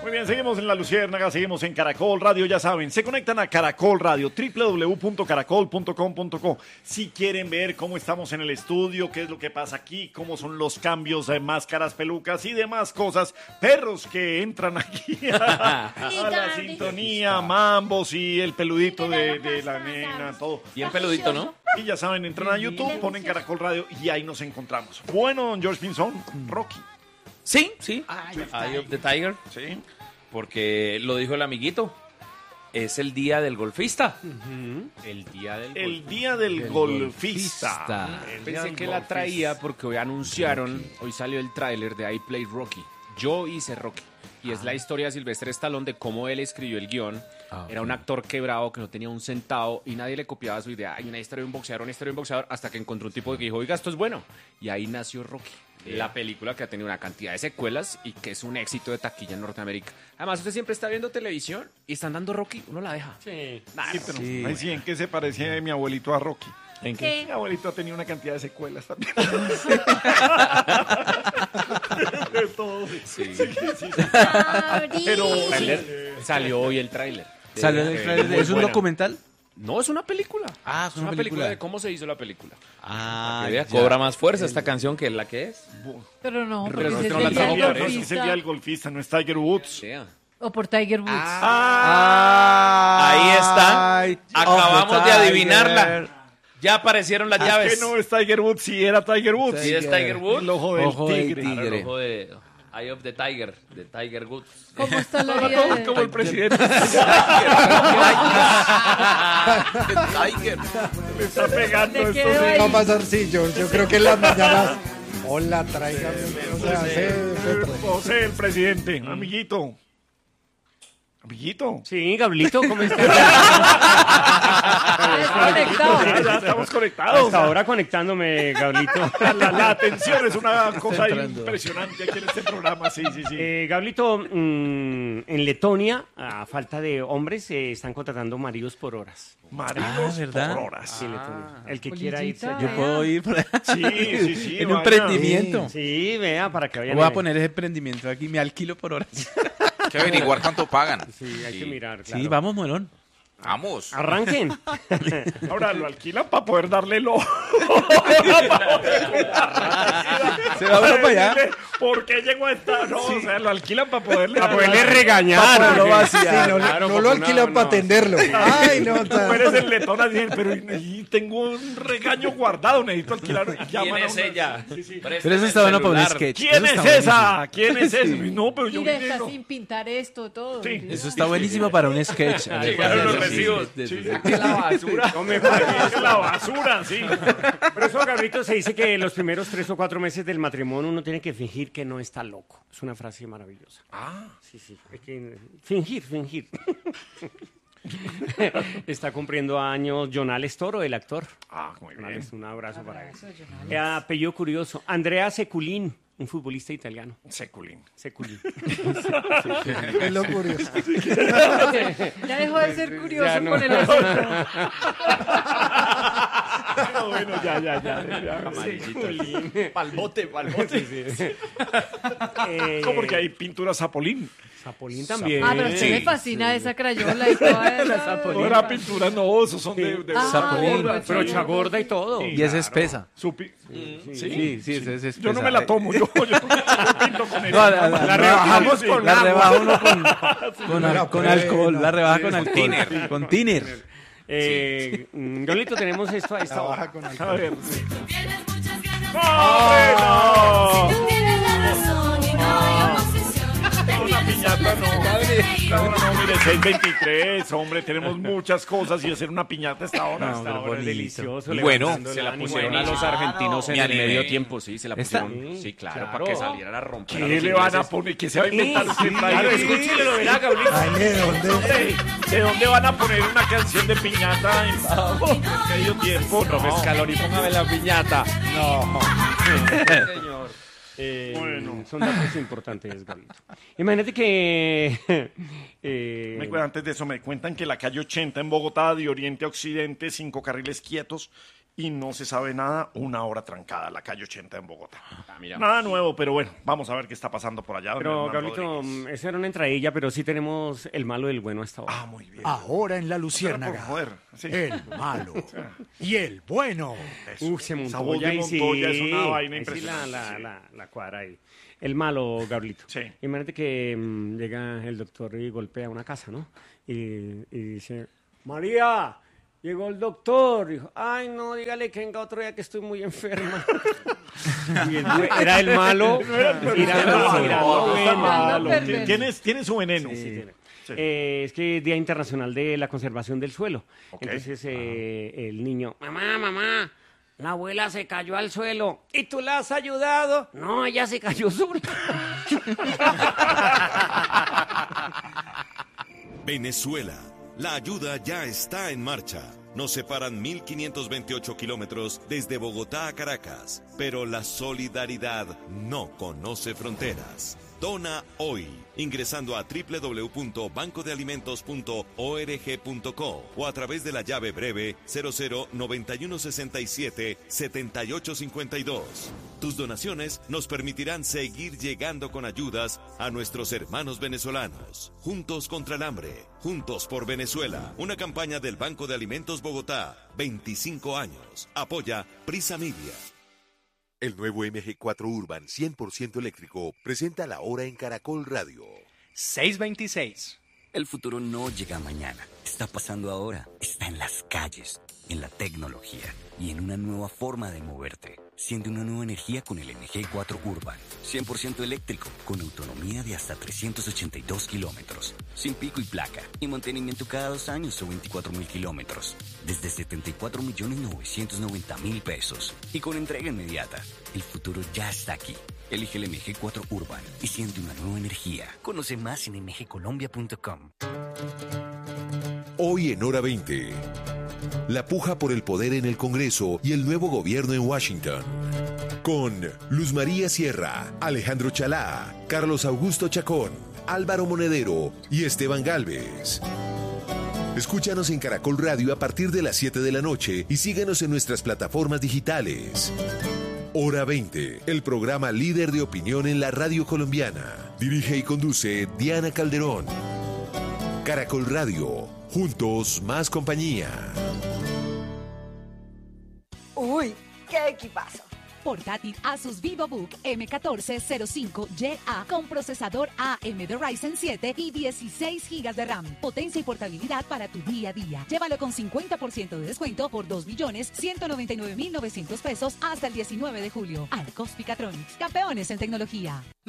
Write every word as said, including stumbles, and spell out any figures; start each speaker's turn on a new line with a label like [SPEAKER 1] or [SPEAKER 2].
[SPEAKER 1] Muy bien, seguimos en La Luciérnaga, seguimos en Caracol Radio, ya saben, se conectan a Caracol Radio, doble u doble u doble u punto caracol punto com punto co. Si quieren ver cómo estamos en el estudio, qué es lo que pasa aquí, cómo son los cambios de máscaras, pelucas y demás cosas, perros que entran aquí a, a la sintonía, mambos y el peludito de, de la nena, todo.
[SPEAKER 2] Bien peludito, ¿no?
[SPEAKER 1] Y ya saben, entran a YouTube, ponen Caracol Radio y ahí nos encontramos. Bueno, don George Pinzón, Rocky.
[SPEAKER 2] Sí, sí. Eye of the Tiger.
[SPEAKER 1] Sí.
[SPEAKER 2] Porque lo dijo el amiguito. Es el día del golfista.
[SPEAKER 3] Uh-huh. El día del
[SPEAKER 1] El
[SPEAKER 3] golfista.
[SPEAKER 1] día del, del golfista.
[SPEAKER 3] golfista.
[SPEAKER 1] El
[SPEAKER 3] Pensé
[SPEAKER 1] día
[SPEAKER 3] que
[SPEAKER 1] del
[SPEAKER 3] la traía
[SPEAKER 1] golfista.
[SPEAKER 3] porque hoy anunciaron, hoy salió el tráiler de I Play Rocky. Yo hice Rocky. Y es la historia de Sylvester Stallone de cómo él escribió el guión. Ah, okay. Era un actor quebrado que no tenía un centavo y nadie le copiaba su idea. Hay una historia de un boxeador, una historia de un boxeador, hasta que encontró un tipo que dijo, oiga, esto es bueno. Y ahí nació Rocky. Yeah. La película que ha tenido una cantidad de secuelas y que es un éxito de taquilla en Norteamérica. Además, usted siempre está viendo televisión y están dando Rocky, uno la deja.
[SPEAKER 1] Sí, nah, sí, pero sí. Ahí sí, ¿en qué se parecía mi abuelito a Rocky?
[SPEAKER 2] ¿En qué?
[SPEAKER 1] Mi abuelito ha tenido una cantidad de secuelas también. De todo. Sí. Sí, sí, sí.
[SPEAKER 3] Pero sí. Salió hoy el tráiler.
[SPEAKER 4] ¿Salió el tráiler? ¿Es un documental?
[SPEAKER 3] No, es una película.
[SPEAKER 4] Ah, es una,
[SPEAKER 3] es una película.
[SPEAKER 4] película
[SPEAKER 3] de cómo se hizo la película.
[SPEAKER 2] Ah, ya. Cobra más fuerza esta canción que la que es.
[SPEAKER 5] Pero no,
[SPEAKER 1] pero
[SPEAKER 5] porque
[SPEAKER 1] no,
[SPEAKER 5] es,
[SPEAKER 1] no,
[SPEAKER 5] el
[SPEAKER 1] la
[SPEAKER 5] día
[SPEAKER 1] no, es el día del golfista, no es Tiger Woods.
[SPEAKER 2] Yeah.
[SPEAKER 5] O por Tiger Woods.
[SPEAKER 2] Ah, ahí está. Acabamos de adivinarla. Ya aparecieron las
[SPEAKER 1] es
[SPEAKER 2] llaves.
[SPEAKER 1] Es que no es Tiger Woods, sí era Tiger Woods.
[SPEAKER 2] Sí es Tiger Woods.
[SPEAKER 1] El ojo del
[SPEAKER 4] ojo
[SPEAKER 1] tigre.
[SPEAKER 4] Del tigre.
[SPEAKER 2] Claro, el ojo de Eye of the Tiger, de Tiger Woods.
[SPEAKER 5] ¿Cómo está la vida?
[SPEAKER 1] Como el presidente.
[SPEAKER 2] Tiger.
[SPEAKER 1] Me está pegando esto. Sí.
[SPEAKER 6] Va a pasar, sí, yo, yo creo que en las mañanas... Hola, tráigame. O sea,
[SPEAKER 1] José, el presidente, amiguito. Amiguito.
[SPEAKER 3] Sí, Gablito, ¿cómo estás?
[SPEAKER 1] Ya, ya estamos conectados.
[SPEAKER 3] Hasta ahora conectándome, Gablito.
[SPEAKER 1] La, la atención es una cosa impresionante aquí en este programa, sí, sí, sí.
[SPEAKER 3] Eh, Gablito, mmm, en Letonia, a falta de hombres, se eh, están contratando maridos por horas.
[SPEAKER 1] Maridos
[SPEAKER 4] ah, ¿verdad?
[SPEAKER 1] por horas.
[SPEAKER 3] Sí, Letonia. El que
[SPEAKER 5] Polillita,
[SPEAKER 3] quiera irse.
[SPEAKER 4] Yo puedo ir por allá.
[SPEAKER 1] Sí, sí, sí.
[SPEAKER 4] En un emprendimiento.
[SPEAKER 3] Sí, vea, para que vayan.
[SPEAKER 4] Voy a poner ese emprendimiento aquí, me alquilo por horas.
[SPEAKER 7] Hay que averiguar cuánto pagan.
[SPEAKER 3] Sí, hay
[SPEAKER 7] sí.
[SPEAKER 3] que mirar, claro.
[SPEAKER 4] Sí, vamos, Molón.
[SPEAKER 7] Vamos.
[SPEAKER 3] Arranquen.
[SPEAKER 1] Ahora lo alquilan para poder darle el ojo.
[SPEAKER 4] Se va uno para allá.
[SPEAKER 1] ¿Por qué llegó a esta? No, sí. O sea, lo alquilan para poderle...
[SPEAKER 3] Para poderle regañar.
[SPEAKER 6] Para poderlo vaciar. Sí, no,
[SPEAKER 3] claro,
[SPEAKER 6] no lo alquilan
[SPEAKER 3] no,
[SPEAKER 6] para
[SPEAKER 3] no.
[SPEAKER 6] atenderlo. Ay, no.
[SPEAKER 1] Tú eres el letón así, pero y tengo un regaño guardado, necesito alquilar.
[SPEAKER 2] ¿Quién es
[SPEAKER 1] una...
[SPEAKER 2] ella?
[SPEAKER 1] Sí, sí.
[SPEAKER 4] Pero eso está bueno para un sketch.
[SPEAKER 1] ¿Quién es esa? ¿Quién es esa? No, pero yo
[SPEAKER 5] Mira,
[SPEAKER 1] me
[SPEAKER 5] está
[SPEAKER 1] lleno.
[SPEAKER 5] sin pintar esto, todo.
[SPEAKER 1] Sí.
[SPEAKER 4] Eso está buenísimo para un sketch.
[SPEAKER 2] Llegaron los recibos.
[SPEAKER 3] Saque la basura. No me
[SPEAKER 1] Es la basura, sí.
[SPEAKER 3] Pero eso, Gabrielito, se dice que los primeros tres o cuatro meses del matrimonio uno tiene que fingir que no está loco. Es una frase maravillosa.
[SPEAKER 1] Ah,
[SPEAKER 3] sí, sí. Hay que fingir, fingir. Está cumpliendo años Jonales Toro, el actor.
[SPEAKER 1] Ah, muy bien.
[SPEAKER 3] Jonales, un abrazo para él.
[SPEAKER 5] Eso,
[SPEAKER 3] Eh, apellido curioso. Andrea Seculín, un futbolista italiano.
[SPEAKER 1] Seculín.
[SPEAKER 3] Seculín.
[SPEAKER 6] Es lo curioso.
[SPEAKER 5] Ya dejó de ser curioso
[SPEAKER 3] Ya no.
[SPEAKER 5] con el acento.
[SPEAKER 1] No, bueno, ya, ya, ya. ya.
[SPEAKER 3] Seculín.
[SPEAKER 2] Palbote, palbote.
[SPEAKER 3] Eh,
[SPEAKER 1] ¿Cómo? Porque hay pintura Zapolín.
[SPEAKER 3] Zapolín también.
[SPEAKER 5] Ah, pero a usted
[SPEAKER 2] Sí.
[SPEAKER 5] le fascina esa crayola y toda esa...
[SPEAKER 1] No era pintura, no, esos son de... de
[SPEAKER 5] Ah,
[SPEAKER 4] Zapolín.
[SPEAKER 5] bueno,
[SPEAKER 3] Pero
[SPEAKER 5] sí.
[SPEAKER 3] chagorda y todo.
[SPEAKER 1] Sí.
[SPEAKER 4] Y es espesa.
[SPEAKER 1] Supi-
[SPEAKER 4] Sí, sí, es, es espesa.
[SPEAKER 1] Yo no me la tomo, yo, yo, yo pinto con
[SPEAKER 4] No, la,
[SPEAKER 1] ella.
[SPEAKER 4] la-
[SPEAKER 3] La rebajamos
[SPEAKER 1] Sí,
[SPEAKER 3] con
[SPEAKER 4] la
[SPEAKER 3] agua.
[SPEAKER 4] rebaja uno con, con, al-
[SPEAKER 6] Pero
[SPEAKER 4] con alcohol.
[SPEAKER 6] bueno.
[SPEAKER 4] La rebaja con
[SPEAKER 7] Con
[SPEAKER 4] alcohol.
[SPEAKER 7] tiner.
[SPEAKER 4] Con tiner.
[SPEAKER 3] Eh, mm, Yolito, tenemos esto a esta hora.
[SPEAKER 6] Trabaja con
[SPEAKER 1] A ver.
[SPEAKER 8] Tienes muchas ganas de
[SPEAKER 1] ¡No, hombre, no!
[SPEAKER 8] tienes la razón y no hay oposición.
[SPEAKER 1] Una piñata no. No, no, mire, seis veintitrés, hombre, tenemos muchas cosas y hacer una piñata a esta hora.
[SPEAKER 3] Esta hora es
[SPEAKER 4] bonito.
[SPEAKER 3] delicioso.
[SPEAKER 7] Bueno,
[SPEAKER 3] levantando
[SPEAKER 2] se
[SPEAKER 3] el
[SPEAKER 2] la
[SPEAKER 3] ánimo.
[SPEAKER 2] pusieron a los argentinos en
[SPEAKER 7] Me
[SPEAKER 2] el
[SPEAKER 7] animé.
[SPEAKER 2] medio tiempo, sí, se la
[SPEAKER 4] Esta-
[SPEAKER 2] pusieron. Sí, claro,
[SPEAKER 3] claro.
[SPEAKER 2] para que salieran a romper. a
[SPEAKER 1] ¿Qué
[SPEAKER 2] los
[SPEAKER 1] le van a
[SPEAKER 2] ingleses.
[SPEAKER 1] poner? ¿Qué se va a inventar usted?
[SPEAKER 3] Claro, escúchele, lo verá, Gabriel.
[SPEAKER 6] Ay, ¿de dónde?
[SPEAKER 1] ¿De dónde van a poner una canción de piñata en medio tiempo?
[SPEAKER 2] Profe
[SPEAKER 1] No.
[SPEAKER 2] Scaloni, póngame la piñata.
[SPEAKER 3] Señor. Eh,
[SPEAKER 1] Bueno.
[SPEAKER 3] Son datos importantes, Gabito. Imagínate que... eh,
[SPEAKER 1] Me cu- antes de eso, me cuentan que la calle ochenta en Bogotá, de oriente a occidente, cinco carriles quietos, y no se sabe nada, una hora trancada, la calle ochenta en Bogotá.
[SPEAKER 3] Ah, mira.
[SPEAKER 1] Nada nuevo, pero bueno, vamos a ver qué está pasando por allá. don
[SPEAKER 9] Pero,
[SPEAKER 1] Hernán
[SPEAKER 9] Gabrielito,
[SPEAKER 1] Rodríguez.
[SPEAKER 9] esa era una entradilla, pero sí tenemos el malo y el bueno hasta ahora.
[SPEAKER 1] Ah, muy bien.
[SPEAKER 6] Ahora en la
[SPEAKER 1] Pero
[SPEAKER 6] Luciérnaga.
[SPEAKER 1] por joder, sí.
[SPEAKER 6] El malo y el bueno.
[SPEAKER 1] Eso.
[SPEAKER 9] Uf, se
[SPEAKER 1] Esa
[SPEAKER 9] montó
[SPEAKER 1] voz
[SPEAKER 9] ya
[SPEAKER 1] de
[SPEAKER 9] y sí.
[SPEAKER 1] Montoya es una vaina
[SPEAKER 9] ahí sí la,
[SPEAKER 1] impresionante.
[SPEAKER 9] la,
[SPEAKER 1] sí.
[SPEAKER 9] la, la cuadra ahí. El malo, Gabrielito.
[SPEAKER 1] Sí.
[SPEAKER 9] Imagínate que mm, llega el doctor y golpea una casa, ¿no? Y, y dice, María, llegó el doctor. Dijo, ay, no, dígale que venga otro día que estoy muy enferma. Y el- era el malo. Era el malo. Era
[SPEAKER 1] No,
[SPEAKER 9] el
[SPEAKER 1] está
[SPEAKER 9] bueno.
[SPEAKER 1] malo.
[SPEAKER 5] perverso.
[SPEAKER 1] Tiene, tiene su veneno.
[SPEAKER 9] Sí, sí, tiene.
[SPEAKER 1] Sí.
[SPEAKER 9] Eh, es que es Día Internacional de la Conservación del Suelo.
[SPEAKER 1] Ok.
[SPEAKER 9] Entonces eh, el niño, mamá, mamá, la abuela se cayó al suelo. ¿Y tú la has ayudado? No, ella se cayó sola.
[SPEAKER 10] Venezuela. La ayuda ya está en marcha. Nos separan mil quinientos veintiocho kilómetros desde Bogotá a Caracas, pero la solidaridad no conoce fronteras. Dona hoy, ingresando a doble u doble u doble u punto banco de alimentos punto org punto co o a través de la llave breve cero cero noventa y uno sesenta y siete setenta y ocho cincuenta y dos. Tus donaciones nos permitirán seguir llegando con ayudas a nuestros hermanos venezolanos. Juntos contra el hambre, juntos por Venezuela. Una campaña del Banco de Alimentos Bogotá, veinticinco años. Apoya Prisa Media.
[SPEAKER 11] El nuevo M G cuatro Urban cien por ciento eléctrico presenta la hora en Caracol Radio.
[SPEAKER 12] seis veintiséis.
[SPEAKER 13] El futuro no llega mañana, está pasando ahora, está en las calles, en la tecnología y en una nueva forma de moverte. Siente una nueva energía con el M G cuatro Urban, cien por ciento eléctrico, con autonomía de hasta trescientos ochenta y dos kilómetros, sin pico y placa, y mantenimiento cada dos años o veinticuatro mil kilómetros, desde setenta y cuatro millones novecientos noventa mil pesos, y con entrega inmediata. El futuro ya está aquí. Elige el M G cuatro Urban y siente una nueva energía. Conoce más en m g colombia punto com.
[SPEAKER 11] Hoy en Hora veinte. La puja por el poder en el Congreso y el nuevo gobierno en Washington. Con Luz María Sierra, Alejandro Chalá, Carlos Augusto Chacón, Álvaro Monedero y Esteban Galvez. Escúchanos en Caracol Radio a partir de las siete de la noche y síguenos en nuestras plataformas digitales. Hora veinte, el programa líder de opinión en la radio colombiana. Dirige y conduce Diana Calderón. Caracol Radio, juntos más compañía.
[SPEAKER 14] Uy, qué equipazo.
[SPEAKER 15] Portátil Asus VivoBook eme catorce cero cinco Y A con procesador A M de Ryzen siete y dieciséis gigas de RAM. Potencia y portabilidad para tu día a día. Llévalo con cincuenta por ciento de descuento por dos millones ciento noventa y nueve mil novecientos pesos hasta el diecinueve de julio. Arcos Picatronics, campeones en tecnología.